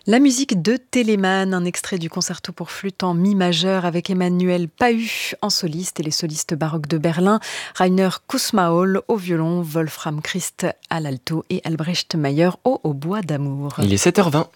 La musique de Telemann, un extrait du concerto pour flûte en mi majeur avec Emmanuel Pahud en soliste et les solistes baroques de Berlin, Rainer Kussmaul au violon, Wolfram Christ à l'alto et Albrecht Mayer au hautbois d'amour. Il est 7h20.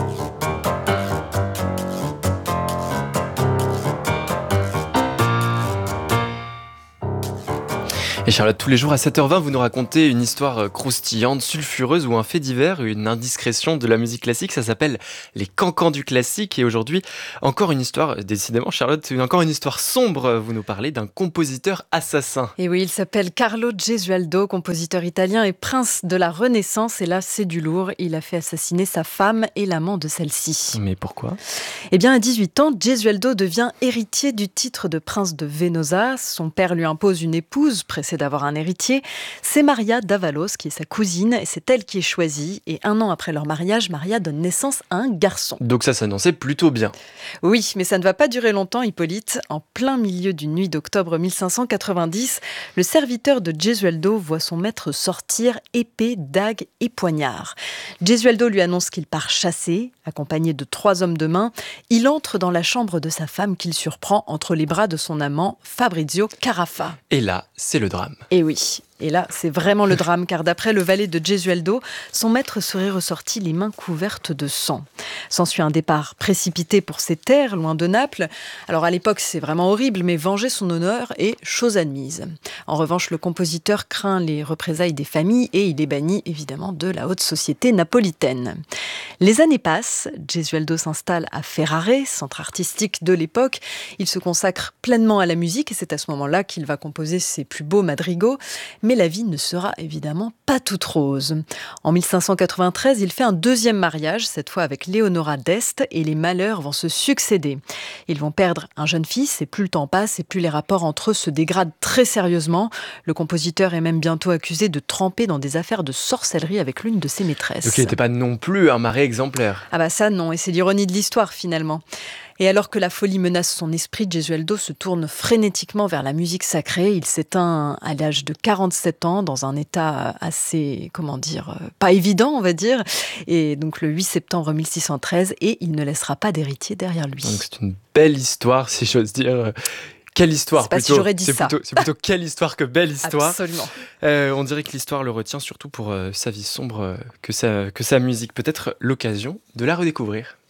Et Charlotte, tous les jours à 7h20, vous nous racontez une histoire croustillante, sulfureuse ou un fait divers, une indiscrétion de la musique classique. Ça s'appelle les cancans du classique. Et aujourd'hui, encore une histoire, décidément Charlotte, encore une histoire sombre. Vous nous parlez d'un compositeur assassin. Et oui, il s'appelle Carlo Gesualdo, compositeur italien et prince de la Renaissance. Et là, c'est du lourd. Il a fait assassiner sa femme et l'amant de celle-ci. Mais pourquoi ? Eh bien, à 18 ans, Gesualdo devient héritier du titre de prince de Venosa. Son père lui impose une épouse, pressé d'avoir un héritier. C'est Maria d'Avalos qui est sa cousine et c'est elle qui est choisie. Et 1 an après leur mariage, Maria donne naissance à un garçon. Donc ça s'annonçait plutôt bien. Oui, mais ça ne va pas durer longtemps, Hippolyte. En plein milieu d'une nuit d'octobre 1590, le serviteur de Gesualdo voit son maître sortir épée, dague et poignard. Gesualdo lui annonce qu'il part chasser, accompagné de 3 hommes de main. Il entre dans la chambre de sa femme qu'il surprend entre les bras de son amant Fabrizio Carafa. Et là, c'est le drame. Et oui, et là, c'est vraiment le drame, car d'après le valet de Gesualdo, son maître serait ressorti les mains couvertes de sang. S'ensuit un départ précipité pour ses terres, loin de Naples. Alors à l'époque, c'est vraiment horrible, mais venger son honneur est chose admise. En revanche, le compositeur craint les représailles des familles et il est banni évidemment de la haute société napolitaine. Les années passent, Gesualdo s'installe à Ferrare, centre artistique de l'époque. Il se consacre pleinement à la musique et c'est à ce moment-là qu'il va composer ses plus beaux madrigaux. Mais la vie ne sera évidemment pas toute rose. En 1593, il fait un 2e mariage, cette fois avec Leonora d'Este, et les malheurs vont se succéder. Ils vont perdre un jeune fils, et plus le temps passe, et plus les rapports entre eux se dégradent très sérieusement. Le compositeur est même bientôt accusé de tremper dans des affaires de sorcellerie avec l'une de ses maîtresses. Donc il n'était pas non plus un mari exemplaire. Ah bah ça non, et c'est l'ironie de l'histoire finalement. Et alors que la folie menace son esprit, Gesualdo se tourne frénétiquement vers la musique sacrée. Il s'éteint à l'âge de 47 ans dans un état assez, pas évident on va dire. Et donc le 8 septembre 1613, et il ne laissera pas d'héritier derrière lui. Donc c'est une belle histoire si j'ose dire. Quelle histoire c'est pas plutôt. Si j'aurais dit ça. C'est plutôt quelle histoire que belle histoire. Absolument. On dirait que l'histoire le retient surtout pour sa vie sombre que sa musique. Peut-être l'occasion de la redécouvrir.